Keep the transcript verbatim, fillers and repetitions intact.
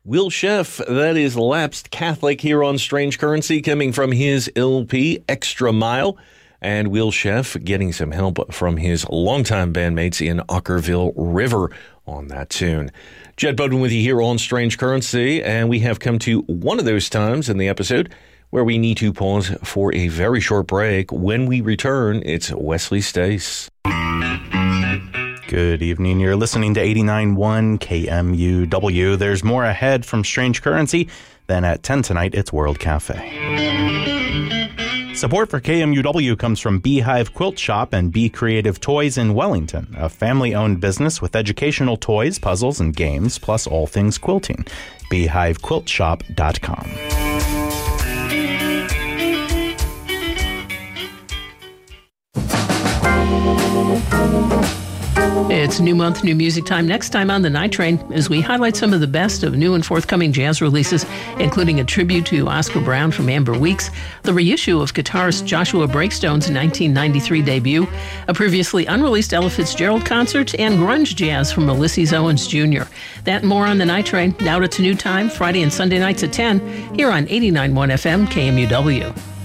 Will Sheff, that is Lapsed Catholic here on Strange Currency, coming from his L P, Extra Mile. And Will Sheff getting some help from his longtime bandmates in Ockerville River on that tune. Jed Bowden with you here on Strange Currency, and we have come to one of those times in the episode where we need to pause for a very short break. When we return, it's Wesley Stace. Good evening. You're listening to eighty-nine point one K M U W. There's more ahead from Strange Currency. Then at ten tonight, it's World Cafe. Support for K M U W comes from Beehive Quilt Shop and Be Creative Toys in Wellington, a family-owned business with educational toys, puzzles, and games, plus all things quilting. beehive quilt shop dot com. It's New Month, New Music time. Next time on the Night Train, as we highlight some of the best of new and forthcoming jazz releases, including a tribute to Oscar Brown from Amber Weeks, the reissue of guitarist Joshua Breakstone's nineteen ninety-three debut, a previously unreleased Ella Fitzgerald concert, and grunge jazz from Ulysses Owens Junior That and more on the Night Train, now at its new time, Friday and Sunday nights at ten, here on eighty-nine point one F M K M U W.